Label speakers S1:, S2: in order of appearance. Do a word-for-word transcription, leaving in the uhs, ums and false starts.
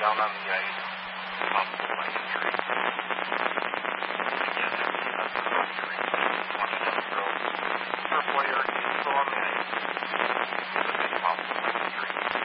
S1: down on the ice, possible leg injury. Again, that's that's an injury.